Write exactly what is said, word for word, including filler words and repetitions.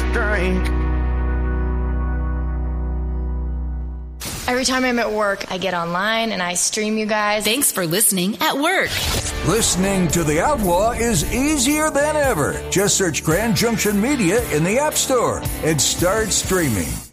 drink. Every time I'm at work, I get online and I stream you guys. Thanks for listening at work. Listening to The Outlaw is easier than ever. Just search Grand Junction Media in the App Store and start streaming.